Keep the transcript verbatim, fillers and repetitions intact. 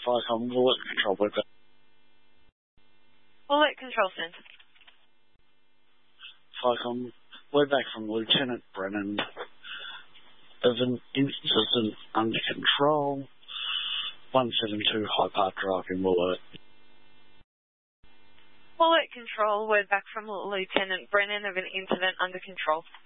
Vicom, Bullet Control, we're back. Bullet Control Centre. Vicom, we're back from Lieutenant Brennan of an incident under control. one seven two High Park Drive in Wollert. Bullet Control, we're back from Lieutenant Brennan of an incident under control.